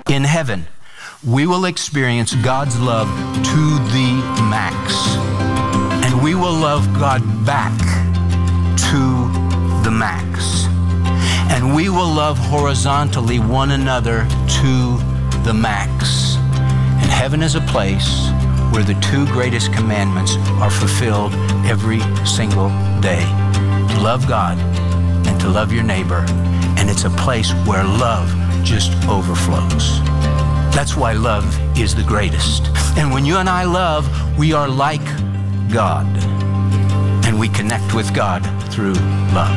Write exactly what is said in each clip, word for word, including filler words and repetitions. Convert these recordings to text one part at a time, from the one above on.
In heaven, we will experience God's love to the max. And we will love God back to the max. And we will love horizontally one another to the max. And heaven is a place where the two greatest commandments are fulfilled every single day. To love God and to love your neighbor. And it's a place where love just overflows. That's why love is the greatest. And when you and I love, we are like God. And we connect with God through love.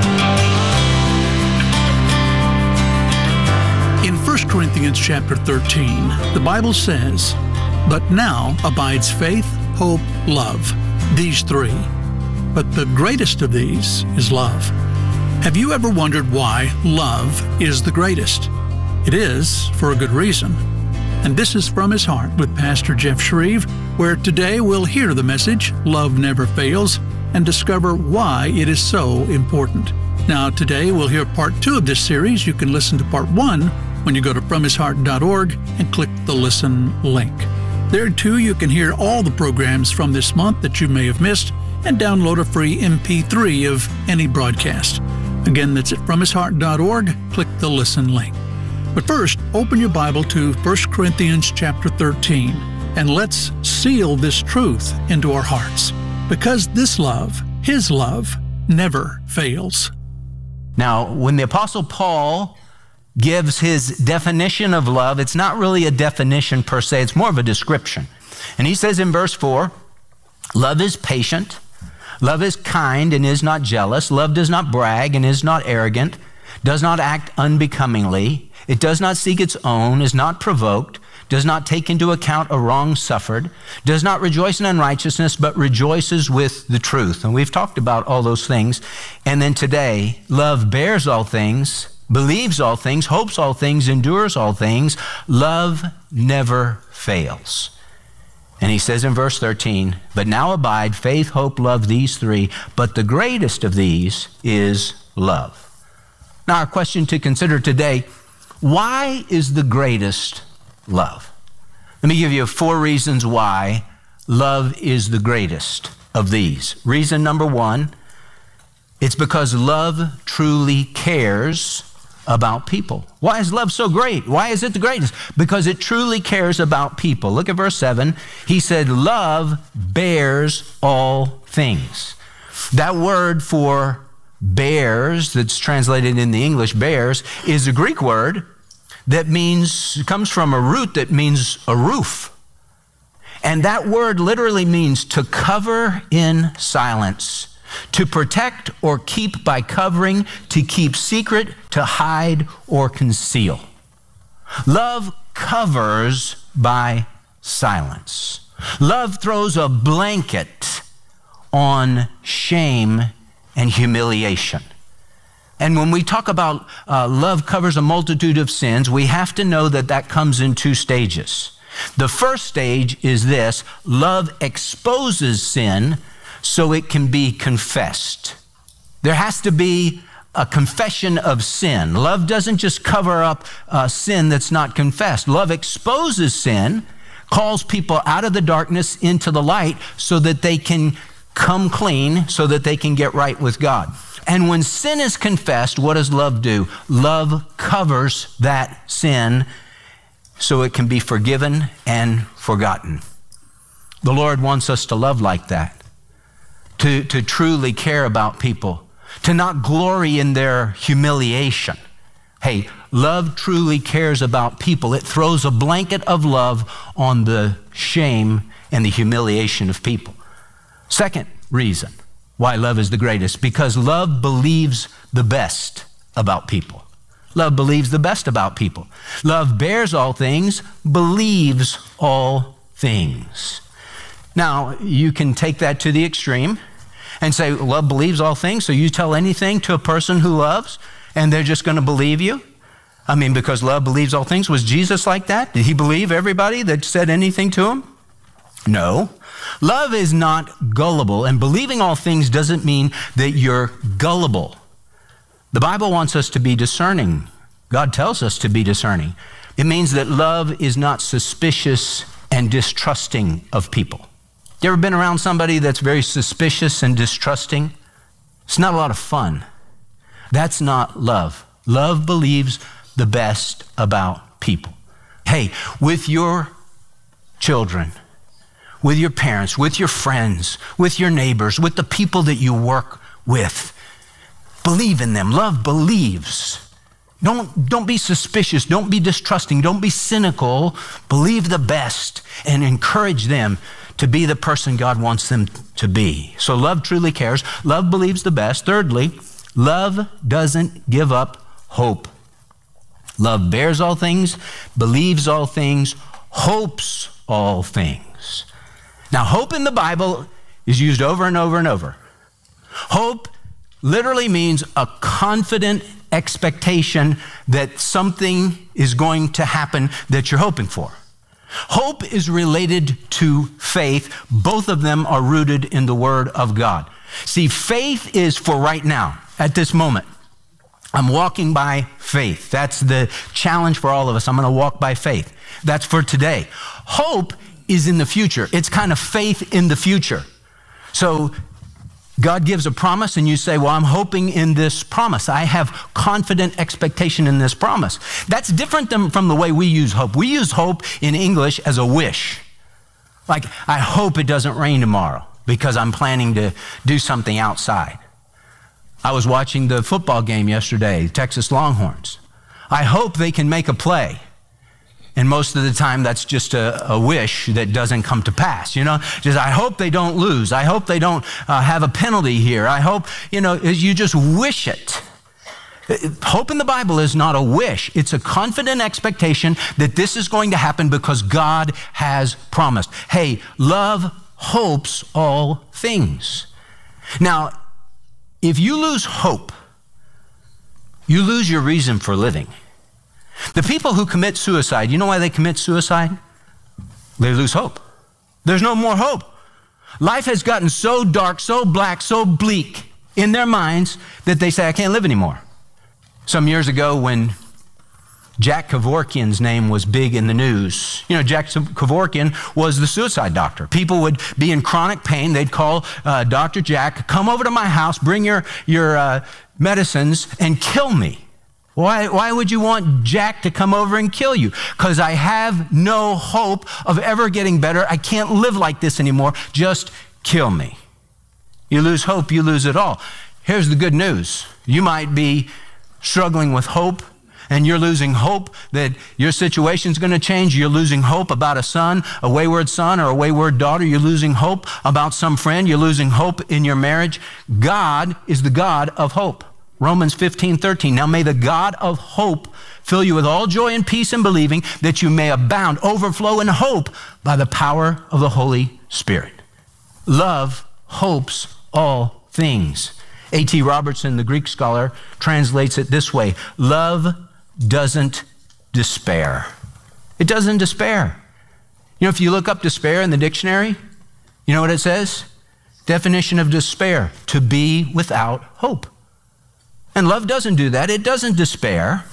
In First Corinthians chapter thirteen, the Bible says, "But now abides faith, hope, love, these three. But the greatest of these is love." Have you ever wondered why love is the greatest? It is for a good reason. And this is From His Heart with Pastor Jeff Shreve, where today we'll hear the message, Love Never Fails, and discover why it is so important. Now, today we'll hear part two of this series. You can listen to part one when you go to from his heart dot org and click the listen link. There, too, you can hear all the programs from this month that you may have missed and download a free M P three of any broadcast. Again, that's at from his heart dot org. Click the listen link. But first, open your Bible to First Corinthians chapter thirteen, and let's seal this truth into our hearts. Because this love, His love, never fails. Now, when the Apostle Paul gives his definition of love, it's not really a definition per se, it's more of a description. And he says in verse four, love is patient, love is kind and is not jealous, love does not brag and is not arrogant, does not act unbecomingly, it does not seek its own, is not provoked, does not take into account a wrong suffered, does not rejoice in unrighteousness, but rejoices with the truth. And we've talked about all those things. And then today, love bears all things, believes all things, hopes all things, endures all things. Love never fails. And he says in verse thirteen, but now abide faith, hope, love, these three, but the greatest of these is love. Now our question to consider today, why is the greatest love? Let me give you four reasons why love is the greatest of these. Reason number one, it's because love truly cares about people. Why is love so great? Why is it the greatest? Because it truly cares about people. Look at verse seven. He said, love bears all things. That word for bears, that's translated in the English bears, is a Greek word that means, comes from a root that means a roof. And that word literally means to cover in silence, to protect or keep by covering, to keep secret, to hide or conceal. Love covers by silence. Love throws a blanket on shame and humiliation. And when we talk about uh, love covers a multitude of sins, we have to know that that comes in two stages. The first stage is this: love exposes sin so it can be confessed. There has to be a confession of sin. Love doesn't just cover up uh, sin that's not confessed. Love exposes sin, calls people out of the darkness into the light so that they can come clean, so that they can get right with God. And when sin is confessed, what does love do? Love covers that sin so it can be forgiven and forgotten. The Lord wants us to love like that, to, to truly care about people, to not glory in their humiliation. Hey, love truly cares about people. It throws a blanket of love on the shame and the humiliation of people. Second reason why love is the greatest, because love believes the best about people. Love believes the best about people. Love bears all things, believes all things. Now, you can take that to the extreme and say, love believes all things, so you tell anything to a person who loves, and they're just going to believe you? I mean, because love believes all things. Was Jesus like that? Did he believe everybody that said anything to him? No. Love is not gullible, and believing all things doesn't mean that you're gullible. The Bible wants us to be discerning. God tells us to be discerning. It means that love is not suspicious and distrusting of people. You ever been around somebody that's very suspicious and distrusting? It's not a lot of fun. That's not love. Love believes the best about people. Hey, with your children, with your parents, with your friends, with your neighbors, with the people that you work with, believe in them. Love believes. Don't, don't be suspicious. Don't be distrusting. Don't be cynical. Believe the best and encourage them to be the person God wants them to be. So love truly cares. Love believes the best. Thirdly, love doesn't give up hope. Love bears all things, believes all things, hopes all things. Now, hope in the Bible is used over and over and over. Hope literally means a confident expectation that something is going to happen that you're hoping for. Hope is related to faith. Both of them are rooted in the Word of God. See, faith is for right now, at this moment. I'm walking by faith. That's the challenge for all of us. I'm going to walk by faith. That's for today. Hope is in the future. It's kind of faith in the future. So God gives a promise and you say, well, I'm hoping in this promise. I have confident expectation in this promise. That's different than from the way we use hope. We use hope in English as a wish. Like, I hope it doesn't rain tomorrow because I'm planning to do something outside. I was watching the football game yesterday, Texas Longhorns. I hope they can make a play. And most of the time, that's just a, a wish that doesn't come to pass, you know? Just, I hope they don't lose. I hope they don't uh, have a penalty here. I hope, you know, you just wish it. Hope in the Bible is not a wish. It's a confident expectation that this is going to happen because God has promised. Hey, love hopes all things. Now, if you lose hope, you lose your reason for living. The people who commit suicide, you know why they commit suicide? They lose hope. There's no more hope. Life has gotten so dark, so black, so bleak in their minds that they say, I can't live anymore. Some years ago when Jack Kevorkian's name was big in the news. You know, Jack Kevorkian was the suicide doctor. People would be in chronic pain. They'd call uh, Doctor Jack, come over to my house, bring your, your uh, medicines, and kill me. Why, why would you want Jack to come over and kill you? Because I have no hope of ever getting better. I can't live like this anymore. Just kill me. You lose hope, you lose it all. Here's the good news. You might be struggling with hope, and you're losing hope that your situation's going to change. You're losing hope about a son, a wayward son, or a wayward daughter. You're losing hope about some friend. You're losing hope in your marriage. God is the God of hope. Romans fifteen thirteen. Now may the God of hope fill you with all joy and peace in believing, that you may abound, overflow in hope by the power of the Holy Spirit. Love hopes all things. A T Robertson, the Greek scholar, translates it this way: love doesn't despair. It doesn't despair. You know, if you look up despair in the dictionary, you know what it says? Definition of despair: to be without hope. And love doesn't do that. It doesn't despair.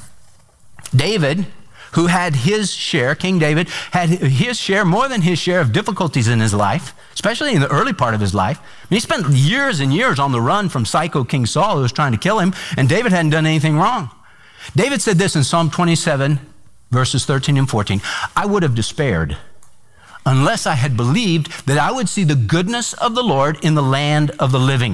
David, who had his share, King David, had his share, more than his share of difficulties in his life, especially in the early part of his life. I mean, he spent years and years on the run from psycho King Saul, who was trying to kill him, and David hadn't done anything wrong. David said this in Psalm twenty-seven, verses thirteen and fourteen, I would have despaired unless I had believed that I would see the goodness of the Lord in the land of the living.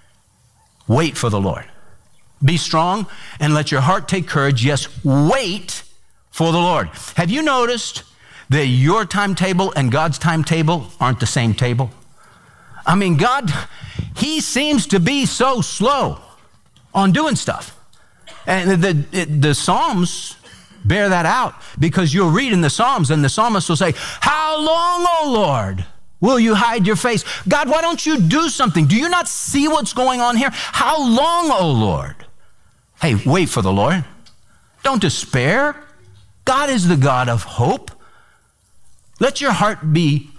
Wait for the Lord. Be strong and let your heart take courage. Yes, wait for the Lord. Have you noticed that your timetable and God's timetable aren't the same table? I mean, God, he seems to be so slow on doing stuff. And the, the, the Psalms bear that out, because you'll read in the Psalms and the psalmist will say, how long, O Lord, will you hide your face? God, why don't you do something? Do you not see what's going on here? How long, O Lord? Hey, wait for the Lord. Don't despair. God is the God of hope. Let your heart be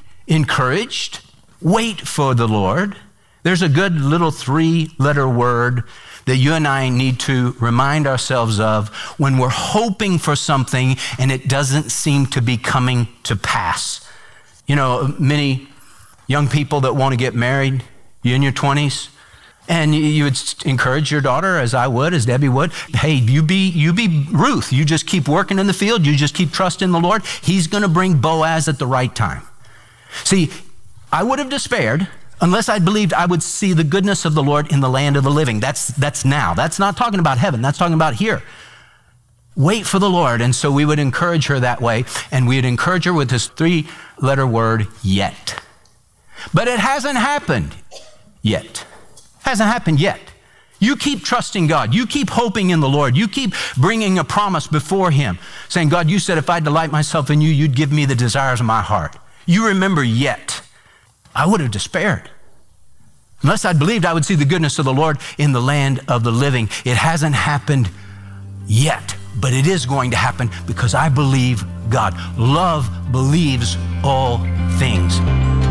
encouraged. Wait for the Lord. There's a good little three-letter word that you and I need to remind ourselves of when we're hoping for something and it doesn't seem to be coming to pass. You know, many young people that want to get married, you in your twenties, and you would encourage your daughter, as I would, as Debbie would, hey, you be you be Ruth. You just keep working in the field. You just keep trusting the Lord. He's going to bring Boaz at the right time. See, I would have despaired unless I believed I would see the goodness of the Lord in the land of the living. That's, that's now. That's not talking about heaven. That's talking about here. Wait for the Lord. And so we would encourage her that way, and we'd encourage her with this three-letter word, yet. But it hasn't happened yet. Hasn't happened yet. You keep trusting God. You keep hoping in the Lord. You keep bringing a promise before him, saying, God, you said if I delight myself in you, you'd give me the desires of my heart. You remember yet. I would have despaired. Unless I believed I would see the goodness of the Lord in the land of the living. It hasn't happened yet, but it is going to happen because I believe God. Love believes all things.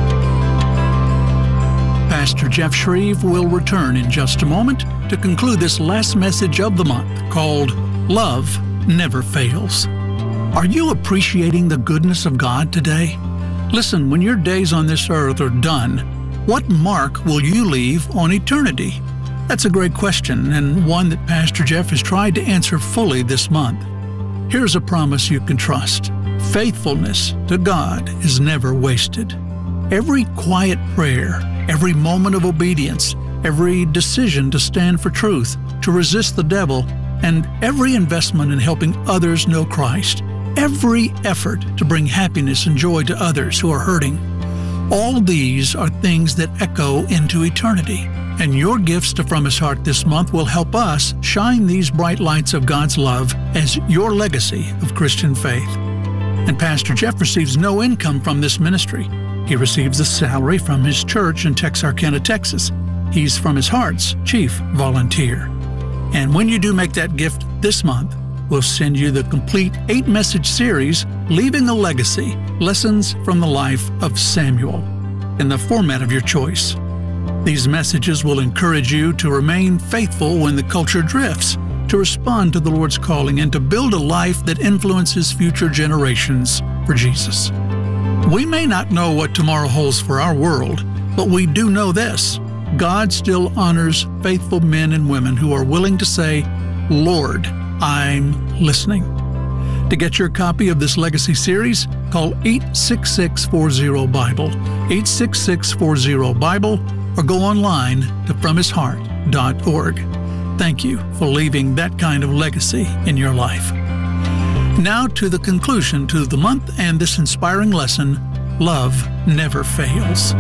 Pastor Jeff Shreve will return in just a moment to conclude this last message of the month called Love Never Fails. Are you appreciating the goodness of God today? Listen, when your days on this earth are done, what mark will you leave on eternity? That's a great question, and one that Pastor Jeff has tried to answer fully this month. Here's a promise you can trust. Faithfulness to God is never wasted. Every quiet prayer, every moment of obedience, every decision to stand for truth, to resist the devil, and every investment in helping others know Christ, every effort to bring happiness and joy to others who are hurting, all these are things that echo into eternity. And your gifts to From His Heart this month will help us shine these bright lights of God's love as your legacy of Christian faith. And Pastor Jeff receives no income from this ministry. He receives a salary from his church in Texarkana, Texas. He's From His Heart's chief volunteer. And when you do make that gift this month, we'll send you the complete eight-message series, Leaving a Legacy, Lessons from the Life of Samuel, in the format of your choice. These messages will encourage you to remain faithful when the culture drifts, to respond to the Lord's calling, and to build a life that influences future generations for Jesus. We may not know what tomorrow holds for our world, but we do know this: God still honors faithful men and women who are willing to say, Lord, I'm listening. To get your copy of this legacy series, call eight six six, four zero, Bible, eight six six, four zero, Bible, or go online to from his heart dot org. Thank you for leaving that kind of legacy in your life. Now to the conclusion to the month and this inspiring lesson, Love Never Fails.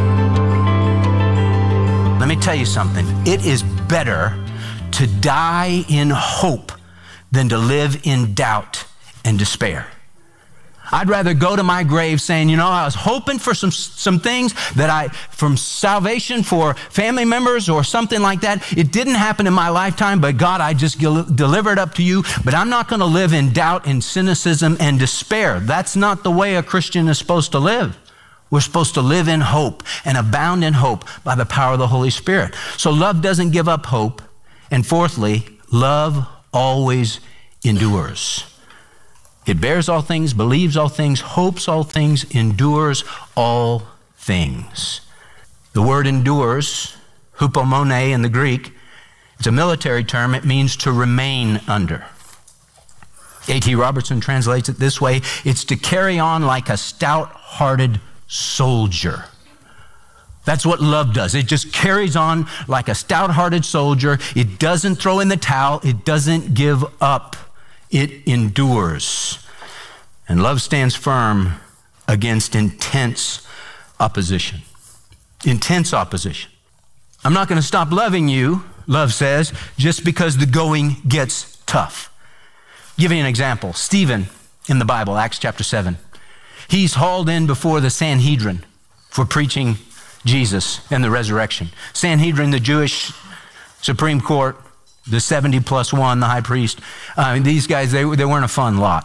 Let me tell you something. It is better to die in hope than to live in doubt and despair. I'd rather go to my grave saying, you know, I was hoping for some some things that I, from salvation for family members or something like that. It didn't happen in my lifetime, but God, I just deliver it up to you. But I'm not going to live in doubt and cynicism and despair. That's not the way a Christian is supposed to live. We're supposed to live in hope and abound in hope by the power of the Holy Spirit. So love doesn't give up hope. And fourthly, love always endures. It bears all things, believes all things, hopes all things, endures all things. The word endures, hupomone in the Greek, it's a military term. It means to remain under. A T Robertson translates it this way: it's to carry on like a stout-hearted soldier. That's what love does. It just carries on like a stout-hearted soldier. It doesn't throw in the towel. It doesn't give up. It endures. And love stands firm against intense opposition. Intense opposition. I'm not going to stop loving you, love says, just because the going gets tough. Give you an example. Stephen in the Bible, Acts chapter seven. He's hauled in before the Sanhedrin for preaching Jesus and the resurrection. Sanhedrin, the Jewish Supreme Court, the seventy plus one, the high priest. Uh, these guys, they, they weren't a fun lot.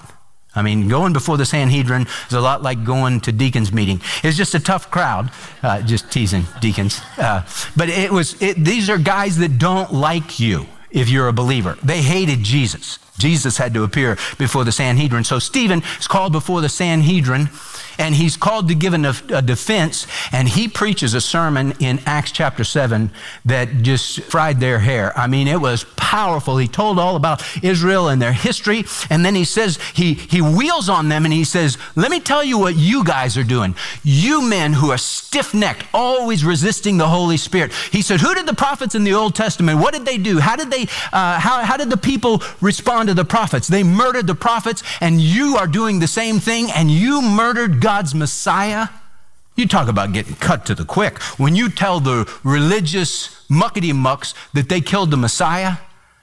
I mean, going before the Sanhedrin is a lot like going to deacons meeting. It's just a tough crowd, uh, just teasing deacons. Uh, but it was, it, these are guys that don't like you if you're a believer. They hated Jesus. Jesus had to appear before the Sanhedrin. So Stephen is called before the Sanhedrin, and he's called to give a, a defense, and he preaches a sermon in Acts chapter seven that just fried their hair. I mean, it was powerful. He told all about Israel and their history, and then he says, he, he wheels on them, and he says, let me tell you what you guys are doing. You men who are stiff-necked, always resisting the Holy Spirit. He said, who did the prophets in the Old Testament, what did they do? How did they, uh, how, how did the people respond to the prophets? They murdered the prophets, and you are doing the same thing, and you murdered God's Messiah. You talk about getting cut to the quick. When you tell the religious muckety-mucks that they killed the Messiah,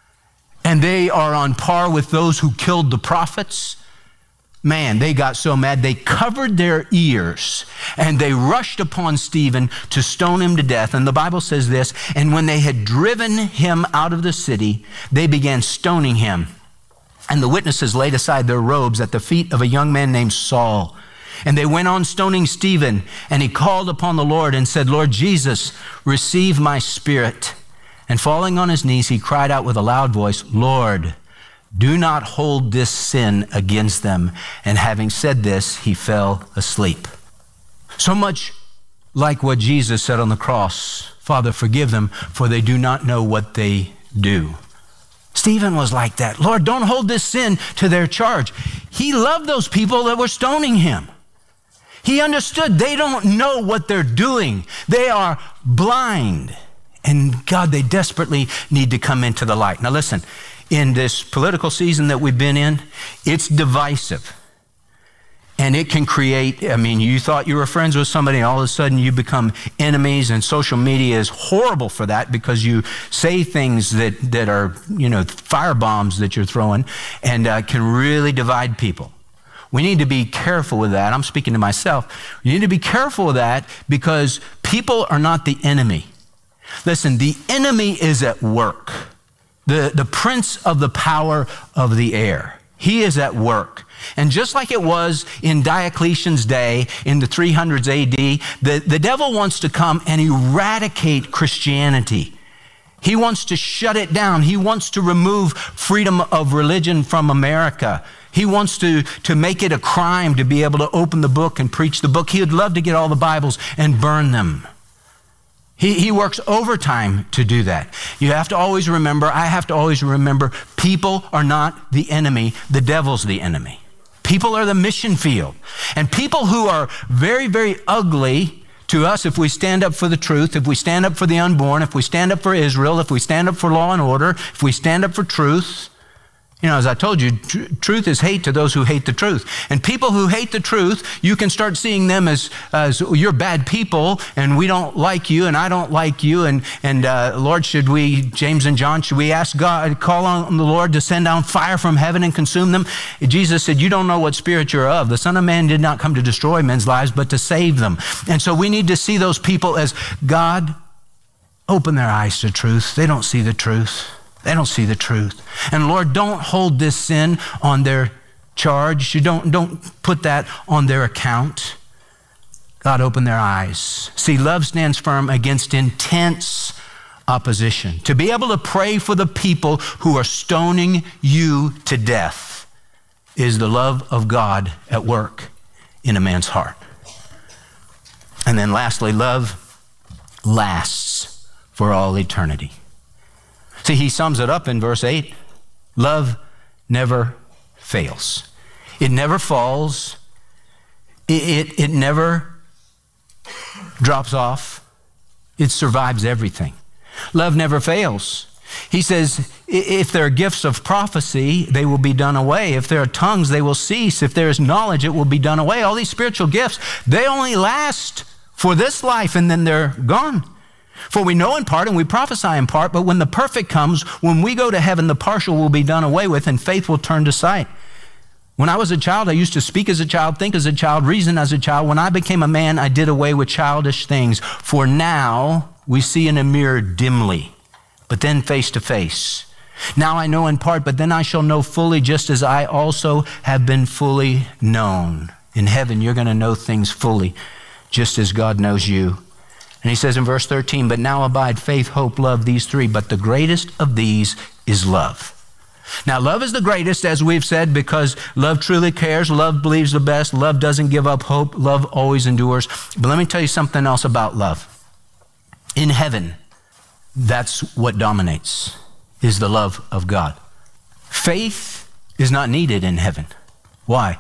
and they are on par with those who killed the prophets, man, they got so mad, they covered their ears, and they rushed upon Stephen to stone him to death. And the Bible says this, and when they had driven him out of the city, they began stoning him. And the witnesses laid aside their robes at the feet of a young man named Saul. And they went on stoning Stephen, and he called upon the Lord and said, Lord Jesus, receive my spirit. And falling on his knees, he cried out with a loud voice, Lord, do not hold this sin against them. And having said this, he fell asleep. So much like what Jesus said on the cross, Father, forgive them, for they do not know what they do. Stephen was like that. Lord, don't hold this sin to their charge. He loved those people that were stoning him. He understood they don't know what they're doing. They are blind. And God, they desperately need to come into the light. Now listen, in this political season that we've been in, it's divisive. And it can create, I mean, you thought you were friends with somebody, and all of a sudden you become enemies, and social media is horrible for that because you say things that, that are, you know, fire bombs that you're throwing, and uh, can really divide people. We need to be careful with that. I'm speaking to myself. You need to be careful with that because people are not the enemy. Listen, the enemy is at work. The, the prince of the power of the air. He is at work. And just like it was in Diocletian's day in the three hundreds A D, the, the devil wants to come and eradicate Christianity. He wants to shut it down. He wants to remove freedom of religion from America. He wants to, to make it a crime to be able to open the book and preach the book. He would love to get all the Bibles and burn them. He, he works overtime to do that. You have to always remember, I have to always remember, people are not the enemy. The devil's the enemy. People are the mission field. And people who are very, very ugly to us, if we stand up for the truth, if we stand up for the unborn, if we stand up for Israel, if we stand up for law and order, if we stand up for truth, you know, as I told you, tr- truth is hate to those who hate the truth. And people who hate the truth, you can start seeing them as, as you're bad people, and we don't like you, and I don't like you, and, and uh, Lord, should we, James and John, should we ask God, call on the Lord to send down fire from heaven and consume them? Jesus said, you don't know what spirit you're of. The Son of Man did not come to destroy men's lives, but to save them. And so we need to see those people as, God, open their eyes to truth. They don't see the truth. They don't see the truth. And Lord, don't hold this sin on their charge. You don't, don't put that on their account. God, open their eyes. See, love stands firm against intense opposition. To be able to pray for the people who are stoning you to death is the love of God at work in a man's heart. And then lastly, love lasts for all eternity. See, he sums it up in verse eight. Love never fails. It never falls. It, it, it never drops off. It survives everything. Love never fails. He says, if there are gifts of prophecy, they will be done away. If there are tongues, they will cease. If there is knowledge, it will be done away. All these spiritual gifts, they only last for this life, and then they're gone. For we know in part and we prophesy in part, but when the perfect comes, when we go to heaven, the partial will be done away with and faith will turn to sight. When I was a child, I used to speak as a child, think as a child, reason as a child. When I became a man, I did away with childish things. For now we see in a mirror dimly, but then face to face. Now I know in part, but then I shall know fully, just as I also have been fully known. In heaven, you're going to know things fully, just as God knows you. And he says in verse thirteen, but now abide faith, hope, love, these three, but the greatest of these is love. Now, love is the greatest, as we've said, because love truly cares, love believes the best, love doesn't give up hope, love always endures. But let me tell you something else about love. In heaven, that's what dominates, is the love of God. Faith is not needed in heaven. Why?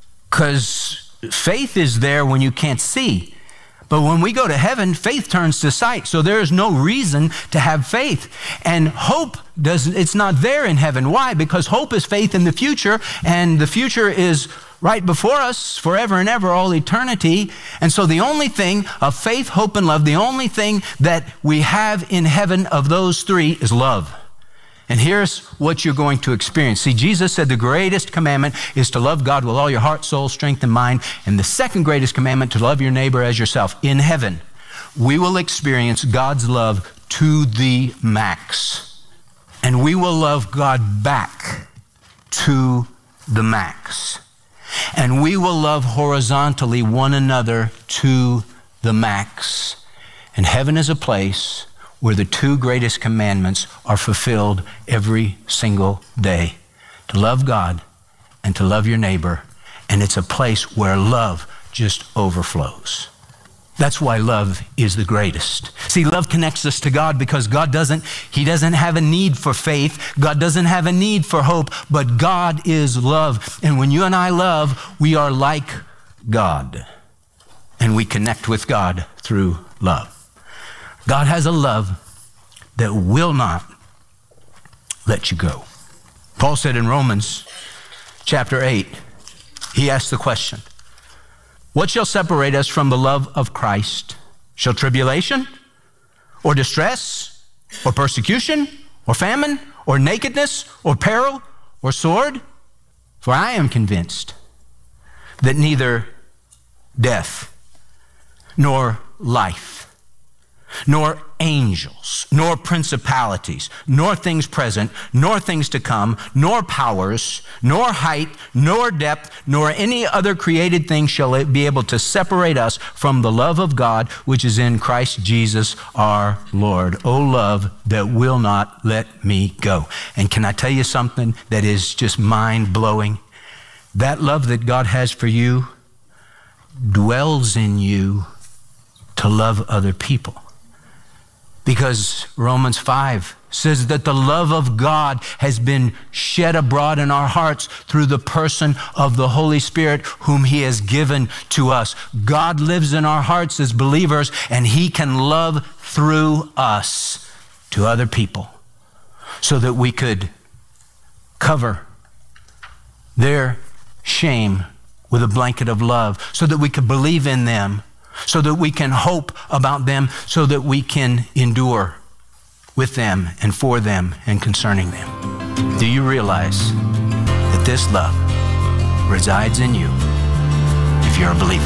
Because faith is there when you can't see. But when we go to heaven, faith turns to sight. So there is no reason to have faith. And hope doesn't, it's not there in heaven. Why? Because hope is faith in the future, and the future is right before us forever and ever, all eternity. And so the only thing of faith, hope, and love, the only thing that we have in heaven of those three is love. And here's what you're going to experience. See, Jesus said the greatest commandment is to love God with all your heart, soul, strength, and mind. And the second greatest commandment, to love your neighbor as yourself. In heaven, we will experience God's love to the max. And we will love God back to the max. And we will love horizontally one another to the max. And heaven is a place where the two greatest commandments are fulfilled every single day. To love God and to love your neighbor. And it's a place where love just overflows. That's why love is the greatest. See, love connects us to God because God doesn't, he doesn't have a need for faith. God doesn't have a need for hope, but God is love. And when you and I love, we are like God. And we connect with God through love. God has a love that will not let you go. Paul said in Romans chapter eight, he asked the question, what shall separate us from the love of Christ? Shall tribulation or distress or persecution or famine or nakedness or peril or sword? For I am convinced that neither death nor life, nor angels, nor principalities, nor things present, nor things to come, nor powers, nor height, nor depth, nor any other created thing shall be able to separate us from the love of God, which is in Christ Jesus our Lord. O love that will not let me go. And can I tell you something that is just mind-blowing? That love that God has for you dwells in you to love other people. Because Romans five says that the love of God has been shed abroad in our hearts through the person of the Holy Spirit whom he has given to us. God lives in our hearts as believers, and he can love through us to other people so that we could cover their shame with a blanket of love, so that we could believe in them, so that we can hope about them, so that we can endure with them and for them and concerning them. Do you realize that this love resides in you if you're a believer?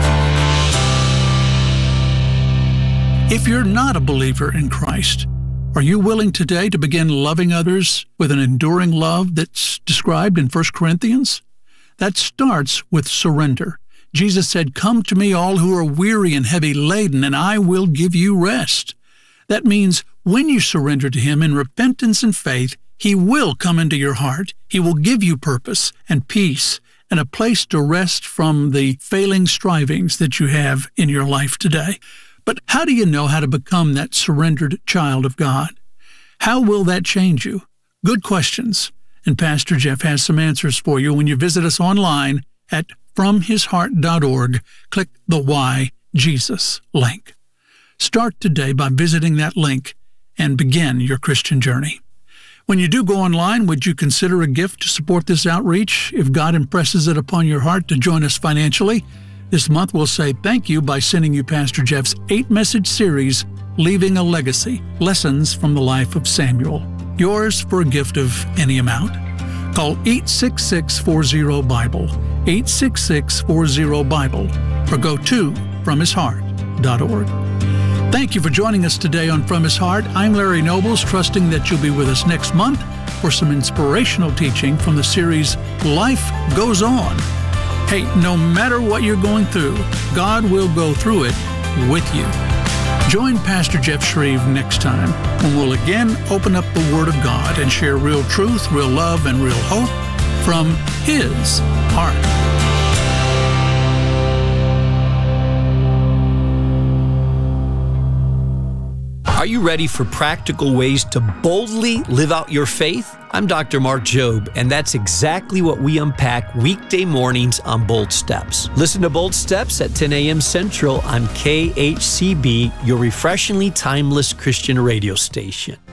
If you're not a believer in Christ, are you willing today to begin loving others with an enduring love that's described in First Corinthians? That starts with surrender. Jesus said, come to me all who are weary and heavy laden, and I will give you rest. That means when you surrender to him in repentance and faith, he will come into your heart. He will give you purpose and peace and a place to rest from the failing strivings that you have in your life today. But how do you know how to become that surrendered child of God? How will that change you? Good questions. And Pastor Jeff has some answers for you when you visit us online at from his heart dot org. Click the Why Jesus link. Start today by visiting that link and begin your Christian journey. When you do go online, would you consider a gift to support this outreach? If God impresses it upon your heart to join us financially, this month we'll say thank you by sending you Pastor Jeff's eight-message series, Leaving a Legacy, Lessons from the Life of Samuel. Yours for a gift of any amount. Call eight six six, four zero, Bible, eight six six, four zero, Bible, or go to from his heart dot org. Thank you for joining us today on From His Heart. I'm Larry Nobles, trusting that you'll be with us next month for some inspirational teaching from the series Life Goes On. Hey, no matter what you're going through, God will go through it with you. Join Pastor Jeff Shreve next time when we'll again open up the Word of God and share real truth, real love, and real hope from His heart. Are you ready for practical ways to boldly live out your faith? I'm Doctor Mark Jobe, and that's exactly what we unpack weekday mornings on Bold Steps. Listen to Bold Steps at ten a.m. Central on K H C B, your refreshingly timeless Christian radio station.